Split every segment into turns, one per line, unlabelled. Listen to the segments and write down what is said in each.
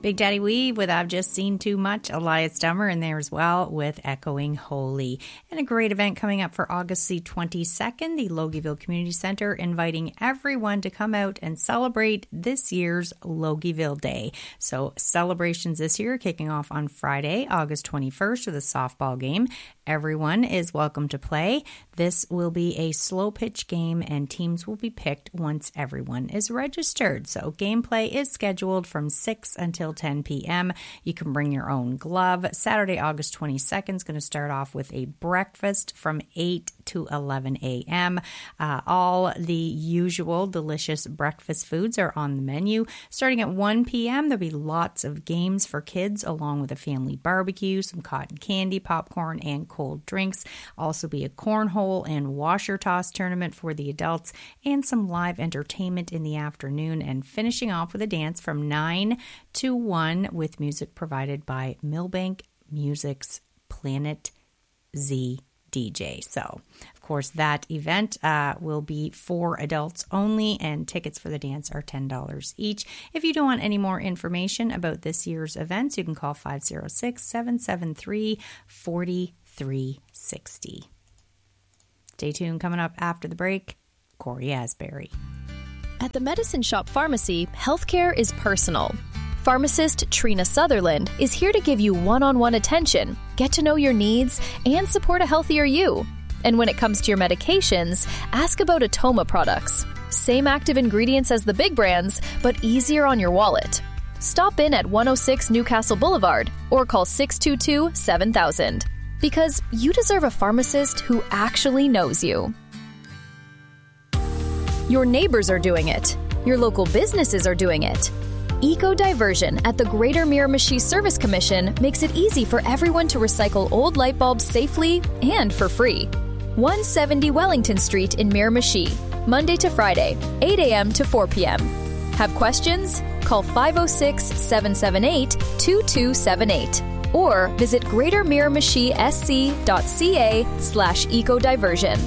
Big Daddy Weave with I've Just Seen Too Much. Elias Dummer in there as well with Echoing Holy. And a great event coming up for August the 22nd, the Logieville Community Center inviting everyone to come out and celebrate this year's Logieville Day. So celebrations this year kicking off on Friday, August 21st with a softball game. Everyone is welcome to play. This will be a slow pitch game and teams will be picked once everyone is registered. So gameplay is scheduled from 6 until 10 p.m. You can bring your own glove. Saturday, August 22nd is going to start off with a breakfast from 8 to 11 a.m. All the usual delicious breakfast foods are on the menu. Starting at 1 p.m., there'll be lots of games for kids along with a family barbecue, some cotton candy, popcorn, and cold drinks. Also be a cornhole and washer toss tournament for the adults and some live entertainment in the afternoon, and finishing off with a dance from 9 to 1 with music provided by Milbank Music's Planet Z DJ. So, of course, that event will be for adults only, and tickets for the dance are $10 each. If you don't want any more information about this year's events, you can call 506-773-4360. Stay tuned. Coming up after the break, Corey Asbury.
At the Medicine Shop Pharmacy, healthcare is personal. Pharmacist Trina Sutherland is here to give you one-on-one attention, get to know your needs, and support a healthier you. And when it comes to your medications, ask about Atoma products. Same active ingredients as the big brands, but easier on your wallet. Stop in at 106 Newcastle Boulevard or call 622-7000. Because you deserve a pharmacist who actually knows you. Your neighbors are doing it. Your local businesses are doing it. Eco-Diversion at the Greater Miramichi Service Commission makes it easy for everyone to recycle old light bulbs safely and for free. 170 Wellington Street in Miramichi, Monday to Friday, 8 a.m. to 4 p.m. Have questions? Call 506-778-2278 or visit greatermiramichi.sc.ca/ecodiversion.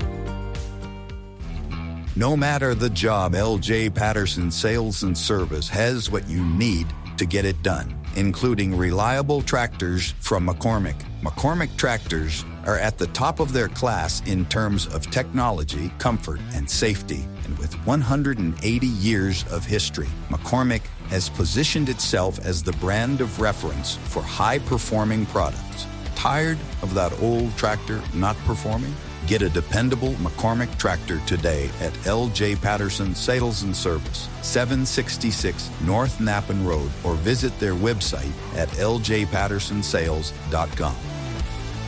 No matter the job, LJ Patterson Sales and Service has what you need to get it done, including reliable tractors from McCormick. McCormick tractors are at the top of their class in terms of technology, comfort, and safety. And with 180 years of history, McCormick has positioned itself as the brand of reference for high-performing products. Tired of that old tractor not performing? Get a dependable McCormick tractor today at LJ Patterson Sales and Service, 766 North Nappen Road, or visit their website at ljpattersonsales.com.